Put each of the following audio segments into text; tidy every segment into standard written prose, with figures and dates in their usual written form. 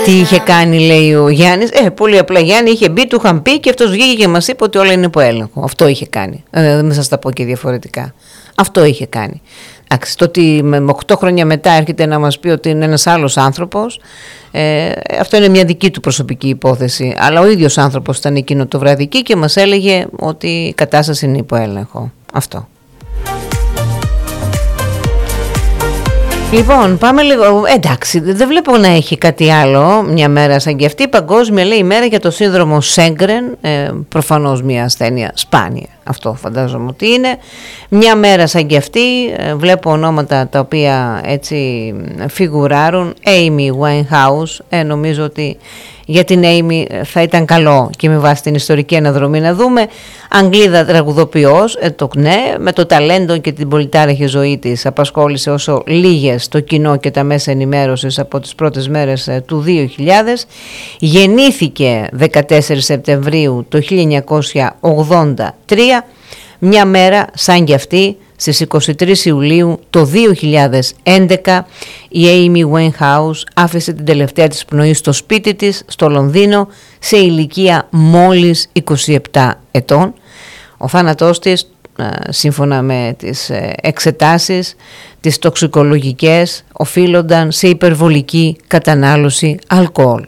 Τι είχε κάνει, λέει ο Γιάννης? Πολύ απλά, Γιάννη, είχε μπει, του είχαν πει και αυτός βγήκε και μας είπε ότι όλα είναι υπό έλεγχο. Αυτό είχε κάνει. Δεν σας τα πω και διαφορετικά. Αυτό είχε κάνει. Το ότι με 8 χρόνια μετά έρχεται να μας πει ότι είναι ένας άλλος άνθρωπος, αυτό είναι μια δική του προσωπική υπόθεση. Αλλά ο ίδιος άνθρωπος ήταν εκείνο το βράδυ εκεί και μας έλεγε ότι η κατάσταση είναι υπό έλεγχο. Αυτό. Λοιπόν, πάμε λίγο. Εντάξει, δεν βλέπω να έχει κάτι άλλο μια μέρα σαν και αυτή. Παγκόσμια, λέει, ημέρα για το σύνδρομο Σέγκρεν. Προφανώς μια ασθένεια σπάνια. Αυτό φαντάζομαι ότι είναι. Μια μέρα σαν και αυτή. Βλέπω ονόματα τα οποία έτσι φιγουράρουν. Amy Winehouse. Νομίζω ότι για την Amy θα ήταν καλό και με βάση την ιστορική αναδρομή να δούμε. Αγγλίδα τραγουδοποιός, με το ταλέντο και την πολυτάραχη ζωή της απασχόλησε όσο λίγες το κοινό και τα μέσα ενημέρωσης από τις πρώτες μέρες του 2000. Γεννήθηκε 14 Σεπτεμβρίου το 1983, μια μέρα σαν κι αυτή. Στις 23 Ιουλίου το 2011 η Amy Winehouse άφησε την τελευταία της πνοή στο σπίτι της στο Λονδίνο σε ηλικία μόλις 27 ετών. Ο θάνατός της, σύμφωνα με τις εξετάσεις τις τοξικολογικές, οφείλονταν σε υπερβολική κατανάλωση αλκοόλ.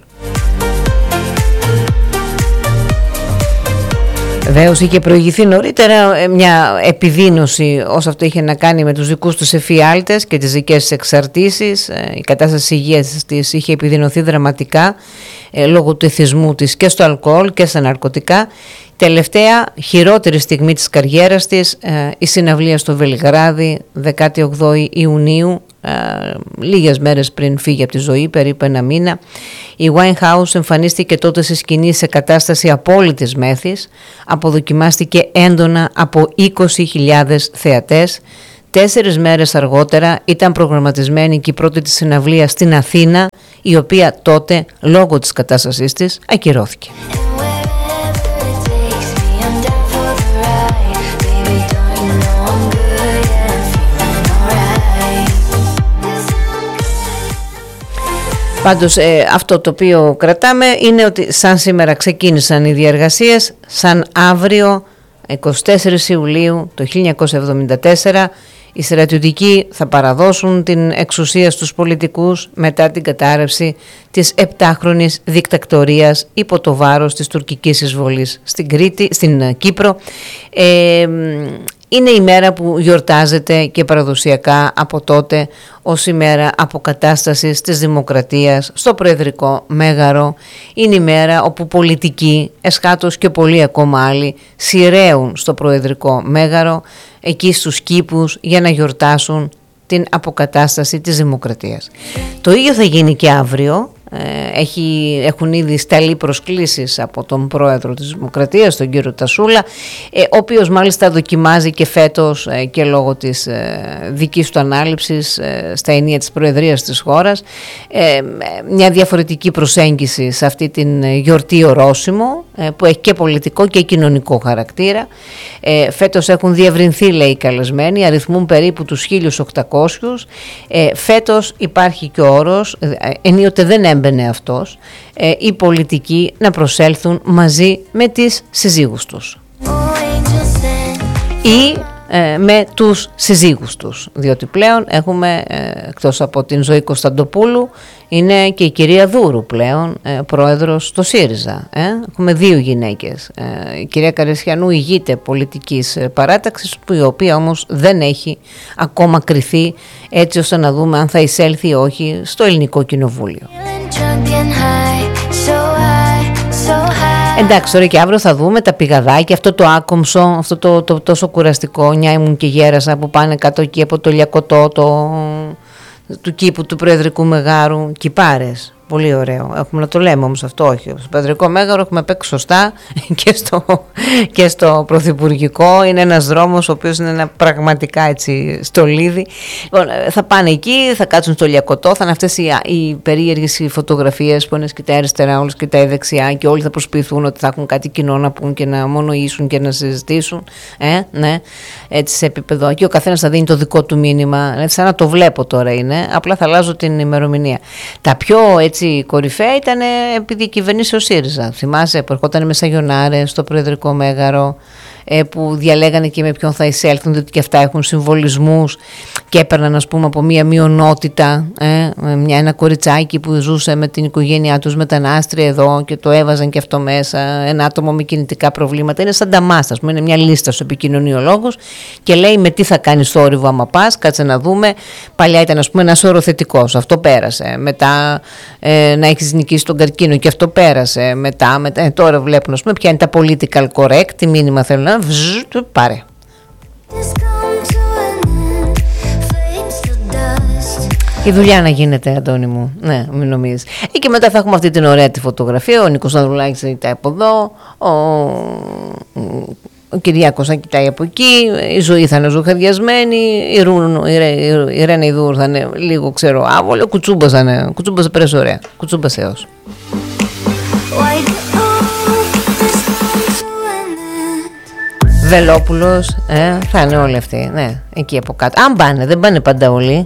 Βεβαίως είχε προηγηθεί νωρίτερα μια επιδείνωση όσο αυτό είχε να κάνει με τους δικούς τους εφιάλτες και τις δικές της εξαρτήσεις. Η κατάσταση υγείας της είχε επιδεινωθεί δραματικά λόγω του εθισμού της και στο αλκοόλ και στα ναρκωτικά. Τελευταία χειρότερη στιγμή της καριέρας της, η συναυλία στο Βελιγράδι 18 Ιουνίου, λίγες μέρες πριν φύγει από τη ζωή, περίπου ένα μήνα. Η Winehouse εμφανίστηκε τότε στη σκηνή σε κατάσταση απόλυτης μέθης, αποδοκιμάστηκε έντονα από 20.000 θεατές. 4 μέρες αργότερα ήταν προγραμματισμένη και η πρώτη της συναυλία στην Αθήνα, η οποία τότε λόγω της κατάστασής της ακυρώθηκε. Πάντως αυτό το οποίο κρατάμε είναι ότι σαν σήμερα ξεκίνησαν οι διεργασίες, σαν αύριο 24 Ιουλίου το 1974 οι στρατιωτικοί θα παραδώσουν την εξουσία στους πολιτικούς μετά την κατάρρευση της 7χρονης δικτακτορίας υπό το βάρος της τουρκικής εισβολής στην Κύπρο. Είναι η μέρα που γιορτάζεται και παραδοσιακά από τότε ως ημέρα αποκατάστασης της δημοκρατίας στο Προεδρικό Μέγαρο. Είναι η μέρα όπου πολιτικοί, εσχάτως και πολλοί ακόμα άλλοι, σειραίουν στο Προεδρικό Μέγαρο, εκεί στους κήπους, για να γιορτάσουν την αποκατάσταση της δημοκρατίας. Το ίδιο θα γίνει και αύριο. Έχουν ήδη σταλεί προσκλήσεις από τον πρόεδρο της Δημοκρατίας, τον κύριο Τασούλα, ο οποίος μάλιστα δοκιμάζει και φέτος και λόγω της δικής του ανάληψης στα ενία της προεδρίας της χώρας μια διαφορετική προσέγγιση σε αυτή την γιορτή ορόσημο που έχει και πολιτικό και κοινωνικό χαρακτήρα. Φέτος έχουν διευρυνθεί, λέει, οι καλεσμένοι, αριθμούν περίπου τους 1.800. Φέτος υπάρχει και ο όρος, ενίοτε δεν έμπαινε αυτός, οι πολιτικοί να προσέλθουν μαζί με τις συζύγους τους ή με τους συζύγους τους, διότι πλέον έχουμε, εκτός από την Ζωή Κωνσταντοπούλου, είναι και η κυρία Δούρου πλέον πρόεδρος στο ΣΥΡΙΖΑ. Έχουμε 2 γυναίκες. Η κυρία Καρεσιανού ηγείται πολιτικής παράταξης, η οποία όμως δεν έχει ακόμα κριθεί έτσι ώστε να δούμε αν θα εισέλθει ή όχι στο Ελληνικό Κοινοβούλιο. Εντάξει, τώρα και αύριο θα δούμε τα πηγαδάκια, αυτό το άκομψο, αυτό το τόσο κουραστικό, νιά ήμουν και γέρασα, που πάνε κάτω εκεί από το Λιακωτό του κήπου του Προεδρικού Μεγάρου, κυπάρες. Πολύ ωραίο. Έχουμε να το λέμε όμως αυτό, όχι. Στο Προεδρικό Μέγαρο έχουμε παίξει σωστά και στο Πρωθυπουργικό. Είναι ένας δρόμος ο οποίος είναι ένα πραγματικά έτσι στολίδι. Λοιπόν, θα πάνε εκεί, θα κάτσουν στο Λιακωτό, θα είναι αυτές οι περίεργες φωτογραφίες που είναι σκητά αριστερά, όλες σκητά δεξιά και όλοι θα προσποιηθούν ότι θα έχουν κάτι κοινό να πούν και να μονοήσουν και να συζητήσουν. Ναι, έτσι σε επίπεδο. Και ο καθένας θα δίνει το δικό του μήνυμα. Σαν να το βλέπω τώρα είναι, απλά θα αλλάζω την ημερομηνία. Τα πιο έτσι έτσι κορυφαία ήταν επειδή κυβερνήσε ο ΣΥΡΙΖΑ. Θυμάσαι που ερχόταν με σαγιονάρες στο Προεδρικό Μέγαρο, που διαλέγανε και με ποιον θα εισέλθουν, διότι και αυτά έχουν συμβολισμούς και έπαιρναν, ας πούμε, από μία μειονότητα, ένα κοριτσάκι που ζούσε με την οικογένειά τους μετανάστρια εδώ και το έβαζαν και αυτό μέσα, ένα άτομο με κινητικά προβλήματα. Είναι σαν τα μάστα, είναι μια λίστα στο επικοινωνιολόγος και λέει με τι θα κάνεις θόρυβο άμα πας, κάτσε να δούμε. Παλιά ήταν, ας πούμε, ένας οροθετικός, αυτό πέρασε. Μετά να έχεις νικήσει τον καρκίνο και αυτό πέρασε. Μετά τώρα βλέπουν, ας πούμε, ποια είναι τα political correct, τι μήνυμα θέλουν να πάρε. Η δουλειά να γίνεται, Αντώνη μου. Ναι, μην νομίζεις. Και μετά θα έχουμε αυτή την ωραία τη φωτογραφία. Ο Νίκος Ανδρουλάκης κοιτάει από εδώ, ο Κυριάκος να κοιτάει από εκεί. Η ζωή θα είναι ζωχαδιασμένη. Η Ρένα Ιδούρ θα είναι λίγο, ξέρω, άβολο. Κουτσούμπασε πρες ωραία. Κουτσούμπασε έως. Βελόπουλος, θα είναι όλοι αυτοί, ναι, εκεί από κάτω. Αν πάνε, δεν πάνε πάντα όλοι.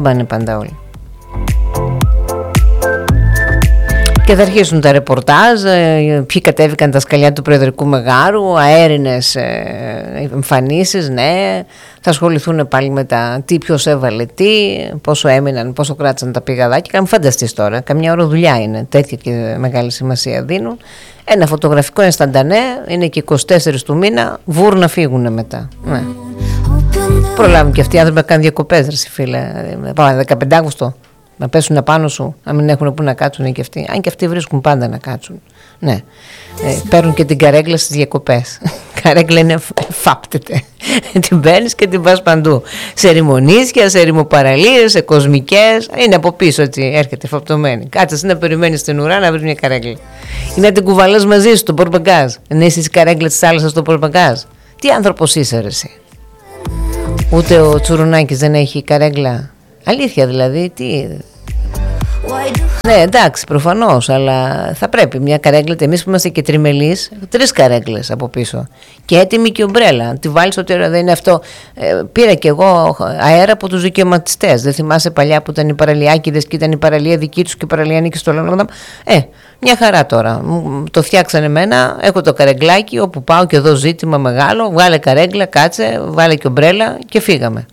Και θα αρχίσουν τα ρεπορτάζ, ποιοι κατέβηκαν τα σκαλιά του Προεδρικού Μεγάρου, αέρινες εμφανίσεις, ναι. Θα ασχοληθούν πάλι με τα τι ποιος έβαλε τι, πόσο έμειναν, πόσο κράτησαν τα πηγαδάκια. Μην φανταστείς τώρα, καμιά ώρα δουλειά είναι, τέτοια και μεγάλη σημασία δίνουν. Ένα φωτογραφικό ενσταντανέ, είναι και 24 του μήνα, βουρ να φύγουν μετά. Ναι. Προλάβουν και αυτοί οι άνθρωποι να κάνουν διακοπές, ρε φίλε. Πάμε 15 Αύγουστο, να πέσουν απάνω σου, να μην έχουν που να κάτσουν και αυτοί. Αν και αυτοί βρίσκουν πάντα να κάτσουν. Ναι. Παίρνουν και την καρέγκλα στις διακοπές. Καρέγκλα είναι φάπτεται. Την παίρνεις και την πας παντού. Σε ρημονίσια, σε ρημοπαραλίες, σε κοσμικές. Είναι από πίσω έτσι, έρχεται φαπτωμένη. Κάτσε να περιμένεις στην ουρά να βρεις μια καρέγκλα. Ή να την κουβαλάς μαζί σου στο πορπαγκάζ. Να είσαι καρέγκλα της θάλασσας στο πορπαγκάζ. Τι άνθρωπος είσαι, ρε εσύ. Ούτε ο Τσουρουνάκης δεν έχει καρέγκλα. Αλήθεια δηλαδή, τι. Ναι, εντάξει, προφανώς, αλλά θα πρέπει μια καρέγκλα. Εμείς που είμαστε και τριμελείς, 3 καρέγκλες από πίσω. Και έτοιμη και ομπρέλα. Τη βάλεις ότι δεν είναι αυτό. Πήρα κι εγώ αέρα από τους δικαιωματιστές. Δεν θυμάσαι παλιά που ήταν οι παραλιάκηδες και ήταν η παραλία δική τους και η παραλία νίκη στο Λονδίνο. Μια χαρά τώρα. Το φτιάξανε εμένα. Έχω το καρεγκλάκι όπου πάω και εδώ ζήτημα μεγάλο. Βγάλε καρέγκλα, κάτσε, βάλε και ομπρέλα και φύγαμε.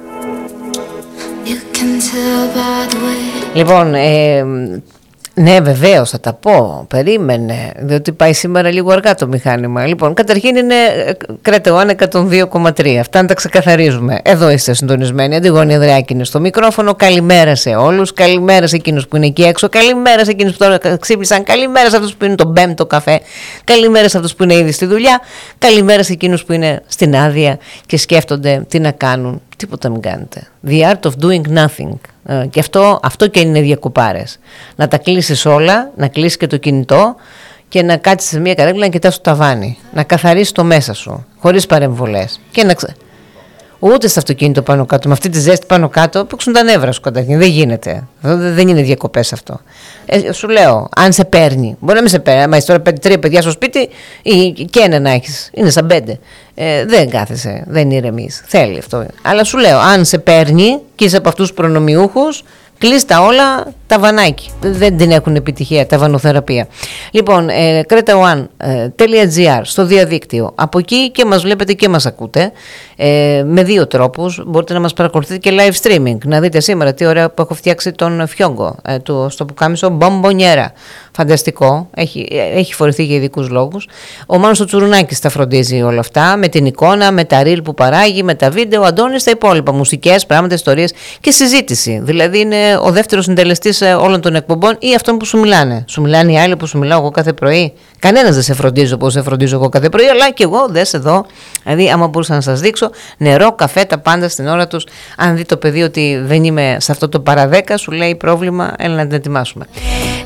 Λοιπόν, ναι, βεβαίως θα τα πω. Περίμενε, διότι πάει σήμερα λίγο αργά το μηχάνημα. Λοιπόν, καταρχήν είναι Κρέτα One 102,3. Αυτά να τα ξεκαθαρίζουμε. Εδώ είστε συντονισμένοι. Αντιγόνη Ανδρεάκη είναι στο μικρόφωνο. Καλημέρα σε όλους. Καλημέρα σε εκείνους που είναι εκεί έξω. Καλημέρα σε εκείνους που τώρα ξύπνησαν. Καλημέρα σε αυτούς που είναι τον 5ο καφέ. Καλημέρα σε αυτούς που είναι ήδη στη δουλειά. Καλημέρα σε εκείνους που είναι στην άδεια και σκέφτονται τι να κάνουν. Τίποτα μην κάνετε. The art of doing nothing. Και αυτό και είναι διακοπάρες. Να τα κλείσεις όλα, να κλείσεις και το κινητό και να κάτσεις σε μια καρέγκλα να κοιτάς το ταβάνι. Να καθαρίσεις το μέσα σου, χωρίς παρεμβολές. Και ούτε στο αυτοκίνητο πάνω κάτω, με αυτή τη ζέστη πάνω κάτω, παίξουν τα νεύρα σου καταρχήν. Δεν γίνεται. Δεν είναι διακοπές αυτό. Σου λέω, αν σε παίρνει, μπορεί να μην σε παίρνει. Αν είσαι τώρα 3 παιδιά στο σπίτι, και ένα να έχεις, είναι σαν 5. Δεν κάθεσαι, δεν ηρεμείς. Θέλει αυτό. Αλλά σου λέω, αν σε παίρνει και είσαι από αυτούς τους προνομιούχους, κλείστα όλα τα βανάκι. Δεν την έχουν επιτυχία τα βανοθεραπεία. Λοιπόν, cretaone.gr στο διαδίκτυο. Από εκεί και μας βλέπετε και μας ακούτε. Με 2 τρόπους. Μπορείτε να μας παρακολουθείτε και live streaming. Να δείτε σήμερα τι ωραία που έχω φτιάξει τον Φιόγκο στο πουκάμισο Μπομπονιέρα. Φανταστικό. Έχει φορηθεί για ειδικούς λόγους. Ο Μάνος ο Τσουρουνάκης τα φροντίζει όλα αυτά. Με την εικόνα, με τα reel που παράγει, με τα βίντεο. Ο Αντώνης τα υπόλοιπα. Μουσικές, πράγματα, ιστορίες και συζήτηση. Δηλαδή είναι ο δεύτερος συντελεστής όλων των εκπομπών ή αυτών που σου μιλάνε. Σου μιλάνε οι άλλοι που σου μιλάω εγώ κάθε πρωί. Κανένας δεν σε φροντίζει όπως σε φροντίζω εγώ κάθε πρωί, αλλά και εγώ δες εδώ. Δηλαδή, άμα μπορούσα να σας δείξω νερό, καφέ, τα πάντα στην ώρα τους. Αν δει το παιδί ότι δεν είμαι σε αυτό το παραδέκα, σου λέει πρόβλημα, έλα να την ετοιμάσουμε.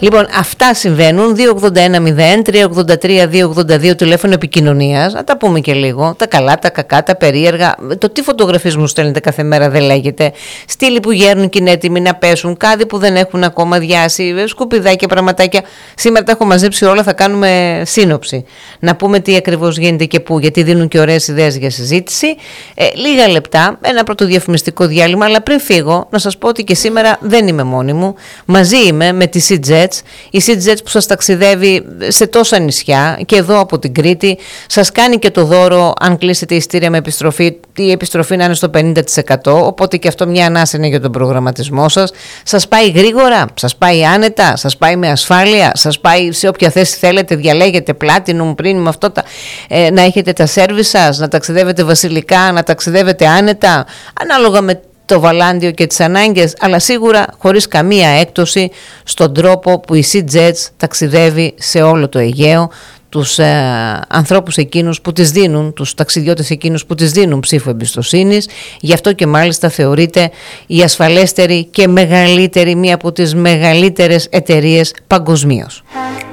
Λοιπόν, αυτά συμβαίνουν. 281-0383-282 τηλέφωνο επικοινωνίας. Να τα πούμε και λίγο. Τα καλά, τα κακά, τα περίεργα. Το τι φωτογραφίες μου στέλνετε κάθε μέρα δεν λέγεται. Στήλοι που γέρνουν και είναι έτοιμοι να πέσουν. Κάτι που δεν έχουν ακόμα διάσει. Σκουπιδάκια, πραγματάκια. Σήμερα τα έχω μαζέψει όλα. Θα κάνουμε σύνοψη. Να πούμε τι ακριβώς γίνεται και πού. Γιατί δίνουν και ωραίες ιδέες για συζήτηση. Λίγα λεπτά. Ένα πρώτο διαφημιστικό διάλειμμα. Αλλά πριν φύγω, να σας πω ότι και σήμερα δεν είμαι μόνη μου. Μαζί είμαι με τη SeaJets. Η SeaJets που σας ταξιδεύει σε τόσα νησιά και εδώ από την Κρήτη. Σας κάνει και το δώρο αν κλείσετε ειστήρια με επιστροφή. Η επιστροφή να είναι στο 50%. Οπότε και αυτό μια ανάσα είναι για τον προγραμματισμό σας. Σας πάει γρήγορα, σας πάει άνετα, σας πάει με ασφάλεια, σας πάει σε όποια θέση θέλετε. Διαλέγετε Platinum, Premium, αυτό να έχετε τα σέρβις σας, να ταξιδεύετε βασιλικά, να ταξιδεύετε άνετα, ανάλογα με το βαλάντιο και τις ανάγκες, αλλά σίγουρα χωρίς καμία έκπτωση στον τρόπο που η SeaJets ταξιδεύει σε όλο το Αιγαίο, τους ανθρώπους εκείνους που τις δίνουν, τους ταξιδιώτες εκείνους που τις δίνουν ψήφο εμπιστοσύνης. Γι' αυτό και μάλιστα θεωρείται η ασφαλέστερη και μεγαλύτερη, μία από τις μεγαλύτερες εταιρείες παγκοσμίως.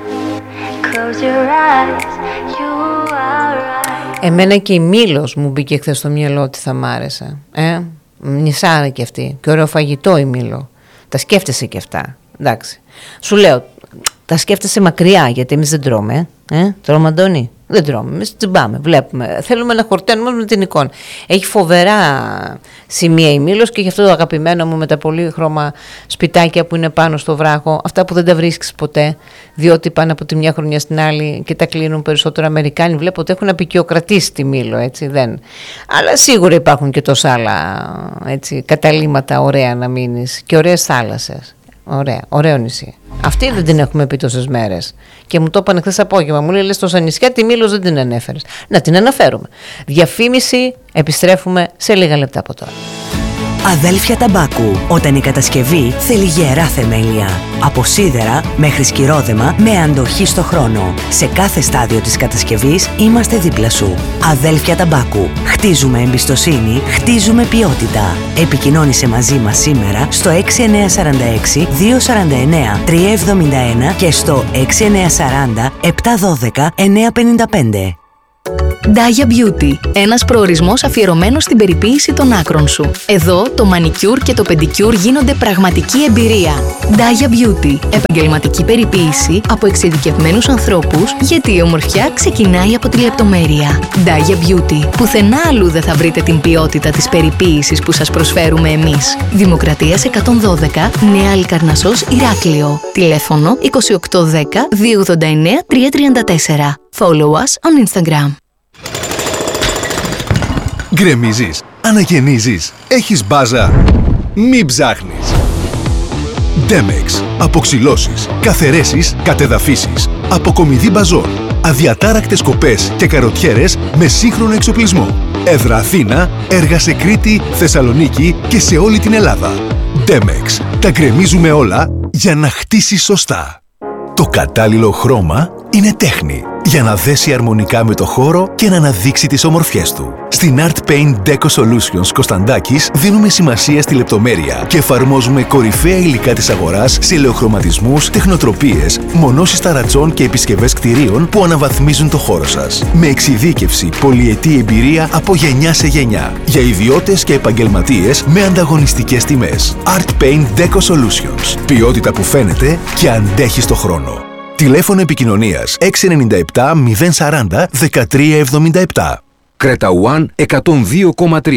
Εμένα και η Μήλος μου μπήκε χθες στο μυαλό ότι θα μ' άρεσε. Νησάρα και αυτή. Και ωραίο φαγητό η Μήλο. Τα σκέφτεσαι και αυτά. Εντάξει. Σου λέω, τα σκέφτεσαι μακριά, γιατί εμείς δεν τρώμε. Τρώμε, Αντώνη? Δεν τρώμε. Εμείς τσιμπάμε, βλέπουμε. Θέλουμε να χορταίνουμε με την εικόνα. Έχει φοβερά σημεία η Μήλος και γι' αυτό το αγαπημένο μου με τα πολύχρωμα σπιτάκια που είναι πάνω στο βράχο. Αυτά που δεν τα βρίσκεις ποτέ, διότι πάνε από τη μια χρονιά στην άλλη και τα κλείνουν περισσότερο Αμερικάνοι. Βλέπω ότι έχουν απεικιοκρατήσει τη Μήλο, έτσι δεν. Αλλά σίγουρα υπάρχουν και τόσα άλλα έτσι, καταλύματα ωραία να μείνεις και ωραίες θάλασσες. Ωραία, ωραίο νησί. Αυτή δεν την έχουμε πει τόσες μέρες. Και μου το είπαν χθες απόγευμα. Μου λέει: λες τόσα νησιά, τη Μήλος δεν την ανέφερες. Να την αναφέρουμε. Διαφήμιση, επιστρέφουμε σε λίγα λεπτά από τώρα. Αδέλφια Ταμπάκου. Όταν η κατασκευή θέλει γερά θεμέλια. Από σίδερα μέχρι σκυρόδεμα με αντοχή στο χρόνο. Σε κάθε στάδιο της κατασκευής είμαστε δίπλα σου. Αδέλφια Ταμπάκου. Χτίζουμε εμπιστοσύνη, χτίζουμε ποιότητα. Επικοινώνησε μαζί μας σήμερα στο 6946 249 371 και στο 6940 712 955. Daya Beauty. Ένας προορισμός αφιερωμένος στην περιποίηση των άκρων σου. Εδώ το μανικιούρ και το πεντικιούρ γίνονται πραγματική εμπειρία. Daya Beauty. Επαγγελματική περιποίηση από εξειδικευμένους ανθρώπους, γιατί η ομορφιά ξεκινάει από τη λεπτομέρεια. Daya Beauty. Πουθενά αλλού δεν θα βρείτε την ποιότητα της περιποίησης που σας προσφέρουμε εμείς. Δημοκρατίας 112, Νέα Αλικαρνασσός, Ηράκλειο. Τηλέφωνο 2810 289 334. Follow us on Instagram. Γκρεμίζεις, αναγεννίζεις, έχεις μπάζα. Μην ψάχνεις. Demex. Αποξυλώσεις, καθαιρέσεις, κατεδαφίσεις. Αποκομιδή μπαζών. Αδιατάρακτες κοπές και καροτιέρες με σύγχρονο εξοπλισμό. Έδρα Αθήνα, έργα σε Κρήτη, Θεσσαλονίκη και σε όλη την Ελλάδα. Demex. Τα γκρεμίζουμε όλα για να χτίσεις σωστά. Το κατάλληλο χρώμα είναι τέχνη για να δέσει αρμονικά με το χώρο και να αναδείξει τις ομορφιές του. Στην Art Paint Deco Solutions Κωνσταντάκης δίνουμε σημασία στη λεπτομέρεια και εφαρμόζουμε κορυφαία υλικά της αγοράς σε ελαιοχρωματισμούς, τεχνοτροπίες, μονώσεις ταρατζών και επισκευές κτηρίων που αναβαθμίζουν το χώρο σας. Με εξειδίκευση, πολυετή εμπειρία από γενιά σε γενιά. Για ιδιώτες και επαγγελματίες με ανταγωνιστικές τιμές. Art Paint Deco Solutions. Ποιότητα που φαίνεται και αντέχει στο χρόνο. Τηλέφωνο επικοινωνίας 697 040 1377. Κρέτα One 102,3.